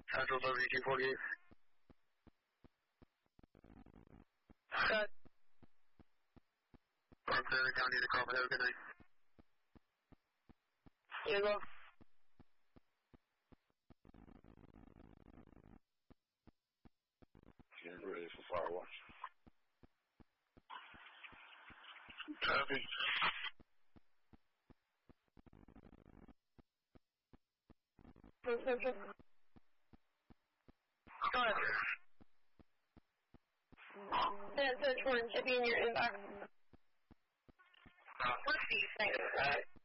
Central WG48. Good. From Sarah County to Crawford, have a good night. You as well. Getting ready for fire watch. Copy. Go ahead. That says one should be in your inbox. What do you think of that?